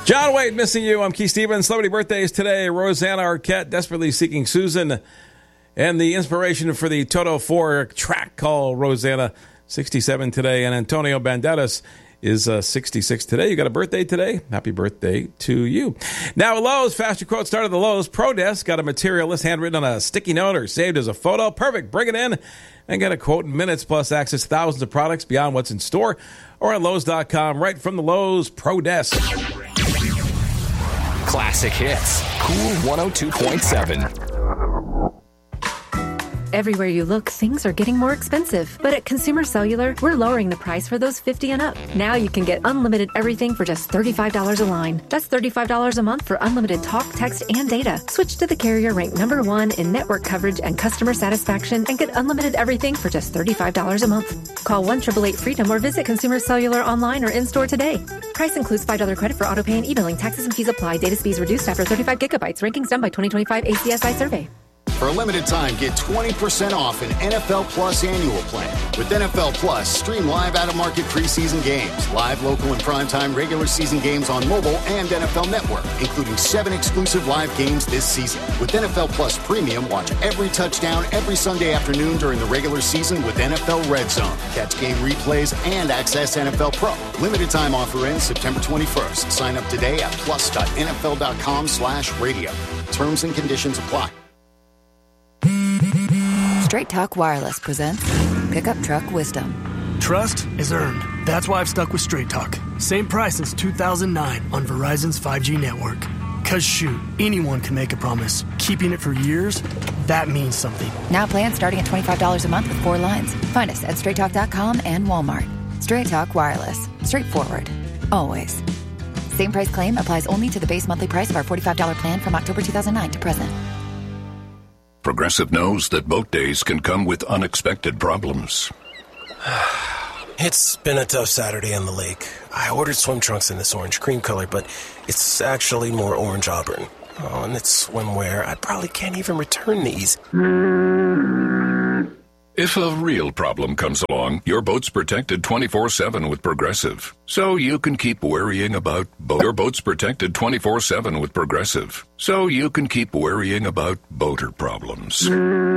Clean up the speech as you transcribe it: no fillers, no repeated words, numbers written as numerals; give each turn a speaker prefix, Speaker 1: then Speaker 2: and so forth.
Speaker 1: John Wade, missing you. I'm Keith Stevens. Celebrity birthdays today. Rosanna Arquette, Desperately Seeking Susan. And the inspiration for the Toto 4 track called Rosanna, 67 today. And Antonio Banderas is 66 today. You got a birthday today? Happy birthday to you. Now at Lowe's, Faster Quote started the Lowe's Pro Desk. Got a material list handwritten on a sticky note or saved as a photo. Perfect. Bring it in and get a quote in minutes, plus access to thousands of products beyond what's in store or at Lowe's.com, right from the Lowe's Pro Desk.
Speaker 2: Classic hits. Cool 102.7.
Speaker 3: Everywhere you look, things are getting more expensive. But at Consumer Cellular, we're lowering the price for those 50 and up. Now you can get unlimited everything for just $35 a line. That's $35 a month for unlimited talk, text, and data. Switch to the carrier ranked #1 in network coverage and customer satisfaction and get unlimited everything for just $35 a month. Call 1-888-FREEDOM or visit Consumer Cellular online or in-store today. Price includes $5 credit for auto pay and e-billing. Taxes and fees apply. Data speeds reduced after 35 gigabytes. Rankings done by 2025 ACSI survey.
Speaker 4: For a limited time, get 20% off an NFL Plus annual plan. With NFL Plus, stream live out-of-market preseason games, live local and primetime regular season games on mobile and NFL Network, including 7 exclusive live games this season. With NFL Plus Premium, watch every touchdown every Sunday afternoon during the regular season with NFL Red Zone. Catch game replays and access NFL Pro. Limited time offer ends September 21st. Sign up today at plus.nfl.com/radio. Terms and conditions apply.
Speaker 5: Straight Talk Wireless presents Pickup Truck Wisdom.
Speaker 6: Trust is earned. That's why I've stuck with Straight Talk. Same price since 2009 on Verizon's 5G network. Cause shoot, anyone can make a promise. Keeping it for years, that means something.
Speaker 5: Now plans starting at $25 a month with 4 lines. Find us at straighttalk.com and Walmart. Straight Talk Wireless. Straightforward. Always. Same price claim applies only to the base monthly price of our $45 plan from October 2009 to present.
Speaker 7: Progressive knows that boat days can come with unexpected problems.
Speaker 8: It's been a tough Saturday on the lake. I ordered swim trunks in this orange cream color, but it's actually more orange auburn. Oh, and it's swimwear. I probably can't even return these.
Speaker 7: If a real problem comes along, your boat's protected 24/7 with Progressive. So you can keep worrying about Your boat's protected 24/7 with Progressive. So you can keep worrying about boater problems.